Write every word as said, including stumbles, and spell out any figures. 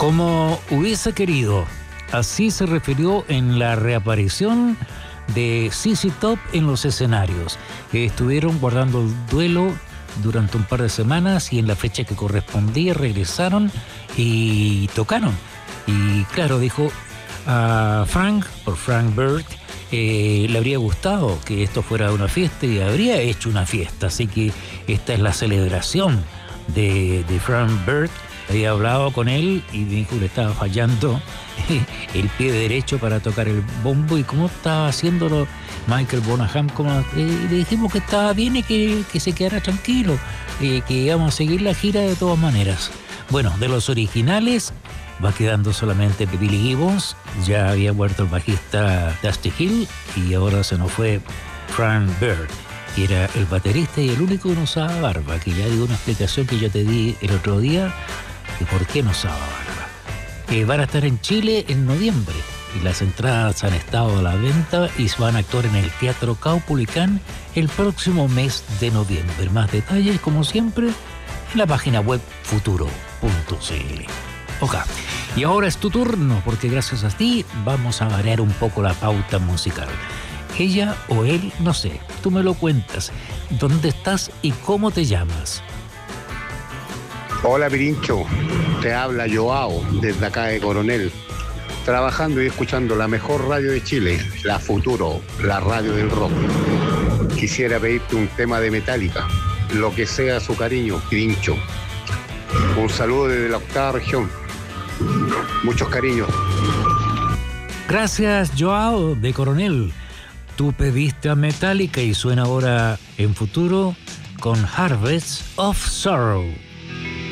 Como hubiese querido, así se refirió en la reaparición de Z Z Top en los escenarios. Estuvieron guardando el duelo durante un par de semanas y en la fecha que correspondía regresaron y tocaron. Y claro, dijo a Frank, por Frank Bird, eh, le habría gustado que esto fuera una fiesta y habría hecho una fiesta. Así que esta es la celebración de, de Frank Bird. Había hablado con él y dijo que le estaba fallando el pie derecho para tocar el bombo y cómo estaba haciéndolo Michael Bonham, como, eh, le dijimos que estaba bien y que, que se quedara tranquilo, eh, que íbamos a seguir la gira de todas maneras. Bueno, de los originales va quedando solamente Billy Gibbons, ya había muerto el bajista Dusty Hill y ahora se nos fue Frank Bird, que era el baterista y el único que no usaba barba, que ya dio una explicación que yo te di el otro día de por qué no usaba barba. Eh, van a estar en Chile en noviembre y las entradas han estado a la venta y van a actuar en el Teatro Caupolicán el próximo mes de noviembre. Más detalles, como siempre, en la página web futuro punto c l. Ok, y ahora es tu turno, porque gracias a ti vamos a variar un poco la pauta musical. Ella o él, no sé, tú me lo cuentas. ¿Dónde estás y cómo te llamas? Hola Pirincho, te habla Joao desde acá de Coronel, trabajando y escuchando la mejor radio de Chile, la Futuro, la radio del rock. Quisiera pedirte un tema de Metallica, lo que sea su cariño, Pirincho. Un saludo desde la octava región, muchos cariños. Gracias, Joao de Coronel. Tú pediste a Metallica y suena ahora en Futuro con Harvest of Sorrow.